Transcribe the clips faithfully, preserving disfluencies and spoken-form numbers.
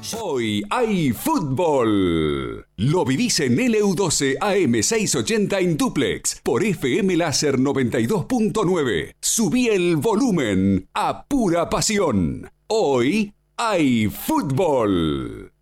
Hoy hay fútbol. Lo vivís en L U doce A M seiscientos ochenta en duplex por F M Láser noventa y dos punto nueve. Subí el volumen a pura pasión. Hoy hay fútbol.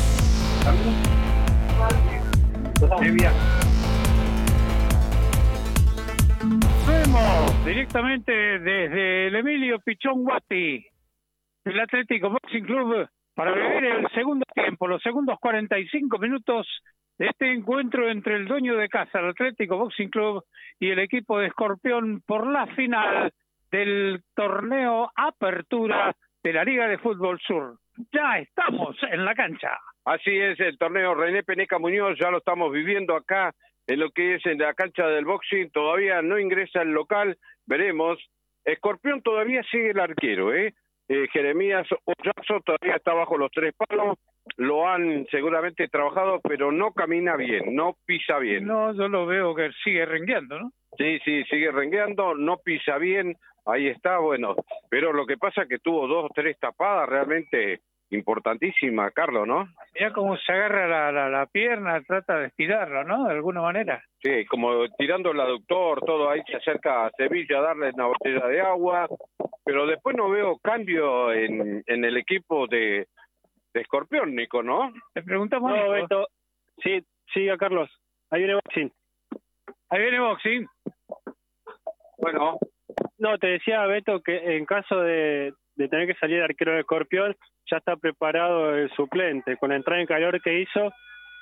Vemos directamente desde el Emilio Pichón Guasti, el Atlético Boxing Club, para vivir el segundo tiempo, los segundos cuarenta y cinco minutos de este encuentro entre el dueño de casa, el Atlético Boxing Club, y el equipo de Escorpión por la final del torneo Apertura de la Liga de Fútbol Sur. Ya estamos en la cancha. Así es, el torneo René Peneca Muñoz, ya lo estamos viviendo acá en lo que es en la cancha del boxing. Todavía no ingresa el local, veremos. Escorpión todavía sigue el arquero, ¿eh? eh Jeremías Ollazo todavía está bajo los tres palos, lo han seguramente trabajado, pero no camina bien, no pisa bien. No, yo lo veo que sigue rengueando, ¿no? Sí, sí, sigue rengueando, no pisa bien, ahí está, bueno, pero lo que pasa es que tuvo dos o tres tapadas realmente importantísima, Carlos, ¿no? Mira cómo se agarra la, la, la pierna, trata de estirarla, ¿no? De alguna manera. Sí, como tirando el aductor, todo ahí se acerca a Sevilla a darle una botella de agua, pero después no veo cambio en, en el equipo de, de Escorpión, Nico, ¿no? Te preguntamos. No, Beto, sí, siga Carlos, ahí viene Boxing. Ahí viene Boxing. Bueno. No, te decía Beto que en caso de, de tener que salir el arquero de Escorpión, ya está preparado el suplente, con la entrada en calor que hizo.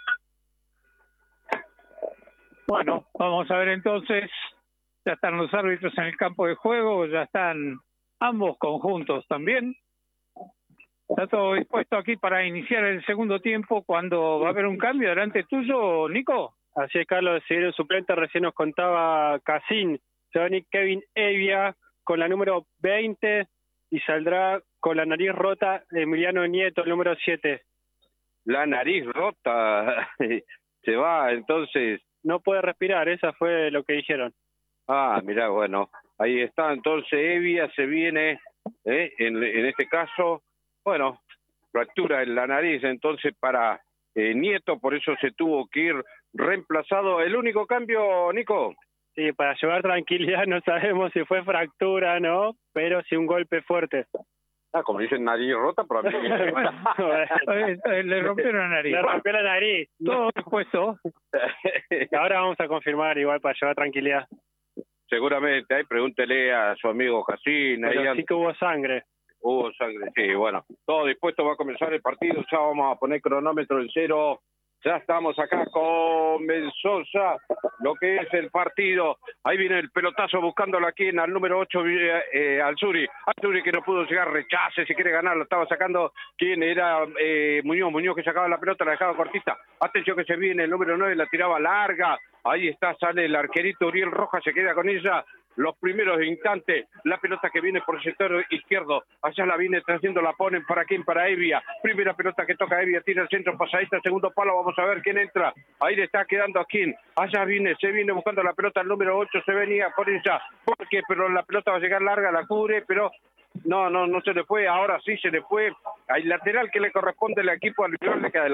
Bueno, vamos a ver entonces, ya están los árbitros en el campo de juego, ya están ambos conjuntos también. Está todo dispuesto aquí para iniciar el segundo tiempo, cuando va a haber un cambio delante tuyo, Nico. Así es, Carlos, si el suplente recién nos contaba Casín, se va a venir Kevin Evia con la número veinte y saldrá con la nariz rota Emiliano Nieto, el número siete. La nariz rota, se va, entonces... No puede respirar, esa fue lo que dijeron. Ah, mirá, bueno, ahí está, entonces Evia se viene, ¿eh? en, en este caso, bueno, fractura en la nariz, entonces para eh, Nieto, por eso se tuvo que ir reemplazado. ¿El único cambio, Nico? Sí, para llevar tranquilidad, no sabemos si fue fractura, ¿no? Pero sí un golpe fuerte. Ah, como dicen nariz rota, pero a mí me... bueno, le rompió la nariz. Le rompió la nariz. Todo dispuesto. Ahora vamos a confirmar igual para llevar tranquilidad. Seguramente, ahí pregúntele a su amigo Jacín. Pero ahí sí que hubo sangre. Hubo sangre, sí, bueno. Todo dispuesto, va a comenzar el partido, ya vamos a poner cronómetro en cero. Ya estamos acá, comenzó ya lo que es el partido. Ahí viene el pelotazo buscándolo aquí en al número ocho, eh, al Suri. Al Suri que no pudo llegar, rechace, si quiere ganar, lo estaba sacando. ¿Quién era? Eh, Muñoz, Muñoz que sacaba la pelota, la dejaba cortita. Atención que se viene el número nueve, la tiraba larga. Ahí está, sale el arquerito Uriel Rojas, se queda con ella. Los primeros instantes, la pelota que viene por el sector izquierdo, allá la viene trayendo, la ponen para quién, para Evia, primera pelota que toca Evia, tira el centro, pasadita, segundo palo, vamos a ver quién entra, ahí le está quedando a quién, allá viene, se viene buscando la pelota, el número ocho se venía por ella, porque pero la pelota va a llegar larga, la cubre, pero no, no, no se le fue, ahora sí se le fue, al lateral que le corresponde al equipo, al rival le queda